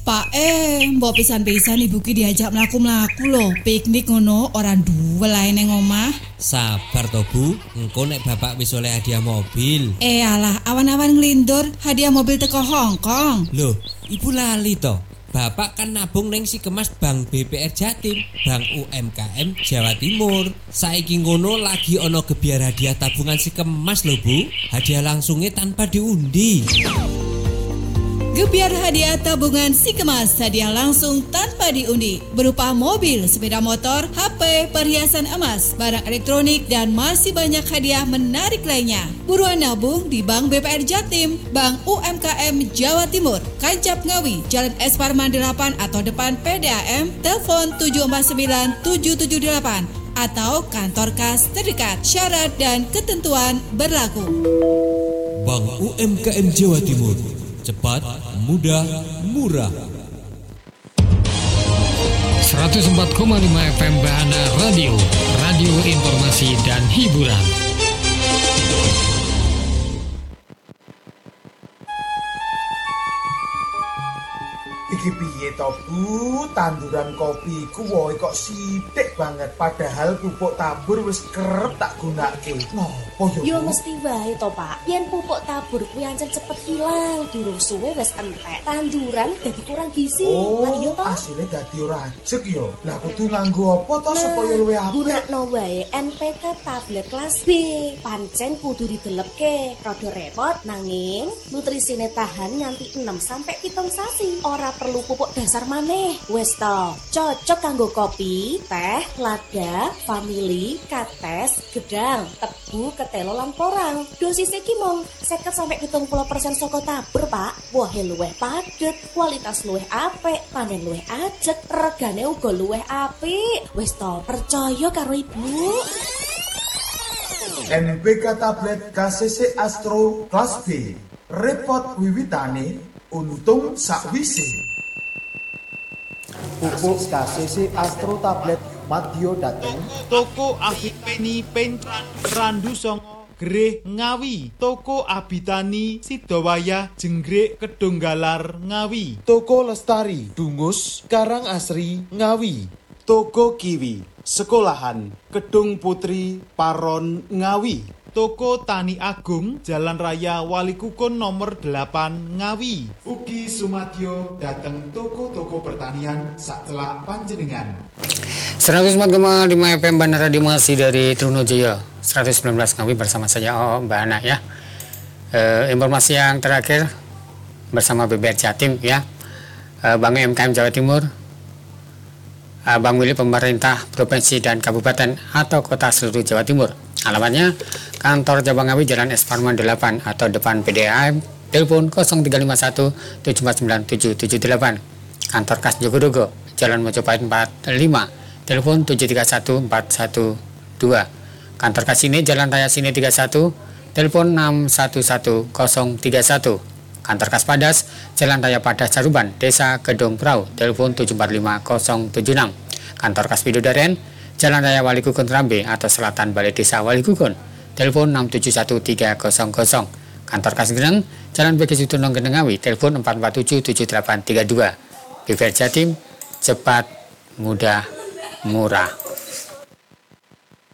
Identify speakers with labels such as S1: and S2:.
S1: Pak mbok pisan-pisan ibu ki diajak mlaku-mlaku lho, piknik ngono ora duwe lae ning omah.
S2: Sabar to Bu, engko nek bapak wis oleh hadiah mobil.
S1: Alah, awan-awan nglindur, hadiah mobil teko Hongkong.
S2: Loh, ibu lali to. Bapak kan nabung ning Sikemas Bank BPR Jatim, Bank UMKM Jawa Timur. Saiki ngono lagi ono gebyar hadiah tabungan Sikemas lho Bu. Hadiah langsungnya tanpa diundi.
S1: Gebyar hadiah tabungan Sikemas, hadiah langsung tanpa diundi berupa mobil, sepeda motor, HP, perhiasan emas, barang elektronik, dan masih banyak hadiah menarik lainnya. Buruan nabung di Bank BPR Jatim, Bank UMKM Jawa Timur, Kancap Ngawi, Jalan S. Parman 8 atau depan PDAM, telepon 749-778 atau kantor kas terdekat. Syarat dan ketentuan berlaku.
S2: Bank UMKM Jawa Timur, cepat, mudah, murah.
S3: 104,5 FM Bahana Radio, radio informasi dan hiburan.
S4: Iki piye to Bu, tanduran kopi ku woe kok sithik banget padahal pupuk tabur wis kerep tak gunakake. Nopo
S5: yo mesti wae to Pak, yen pupuk tabur kuwi ancen cepet hilang, durung suwe wis entek. Tanduran dadi kurang gizi.
S4: Lah iya to? Asline dadi ora ajeg yo. Lah kudu nganggo apa to supaya luwih apik?
S5: Gunakno wae NPK tablet kelas B. Pancen kudu didelepke, rada repot nanging nutrisine tahan nganti 6 sampai 7 sasi. Ora perlu pupuk dasar maneh. Wes to, cocok kanggo kopi, teh, lada, vanili, kates, gedang, tebu, ketelo lan porang. Dosisnya ki mung 50 sampai 70% saka tabur, Pak. Wohe luwih padet, kualitas luwih apik, panen luwih ajeg, regane uga luwih apik. Wes to, percaya karo Ibu.
S4: NPK tablet KCC Astro kelas B. Repot wiwitane, untung sakwise.
S6: Pupuk KCC Astro tablet Madyo dateng
S7: Toko Abitani Pencran Randu Songo Greh Ngawi, Toko Abitani Sidowaya Jenggrek Kedunggalar Ngawi,
S4: Toko Lestari Dungus Karang Asri Ngawi, Toko Kiwi Sekolahan Kedung Putri Paron Ngawi,
S7: Toko Tani Agung Jalan Raya Walikukun nomor 8 Ngawi.
S4: Ugi Sumadyo dateng toko-toko pertanian sakelak panjenengan.
S3: 104,5 FM Bahana Radio masih dari Trunojaya 119 Ngawi bersama saya Mbak Ana ya. Informasi yang terakhir bersama BPR Jatim ya. Bank UMKM Jawa Timur, Bank milik pemerintah provinsi dan kabupaten atau kota seluruh Jawa Timur. Alamatnya Kantor Cabang Ngawi Jalan S. Parman 8 atau depan PDAM, telepon 0351 749 778. Kantor Kas Jogodogo Jalan Mojopahit 45, telepon 731 412. Kantor Kas Sine Jalan Raya Sine 31, telepon 611 031. Kantor Kas Padas Jalan Raya Padas Caruban Desa Gedung Prau, telepon 745 076. Kantor Kas Bidodaren Jalan Raya Walikukun Rambe atau Selatan Balai Desa Walikukun, telepon 671 300. Kantor Kas Geneng Jalan BG Sutono Geneng Ngawi, telepon 447 7832. BPR Jatim, cepat, mudah, murah.